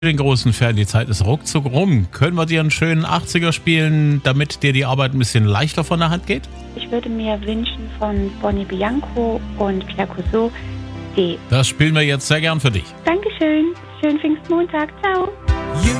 Den großen Fan, die Zeit ist ruckzuck rum. Können wir dir einen schönen 80er spielen, damit dir die Arbeit ein bisschen leichter von der Hand geht? Ich würde mir wünschen von Bonnie Bianco und Claire Couseau, D. Das spielen wir jetzt sehr gern für dich. Dankeschön. Schönen Pfingstmontag. Ciao.